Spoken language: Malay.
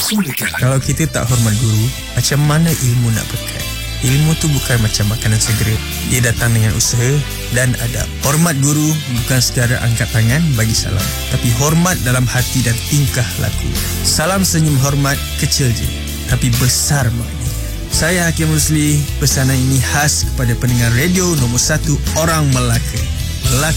Sumbika. Kalau kita tak hormat guru, macam mana ilmu nak berkat? Ilmu tu bukan macam makanan segera. Dia datang dengan usaha dan adab. Hormat guru bukan sekadar angkat tangan bagi salam, tapi hormat dalam hati dan tingkah laku. Salam senyum hormat kecil je, tapi besar maknanya. Saya Hakim Rusli. Pesanan ini khas kepada pendengar radio nombor 1 orang Melaka.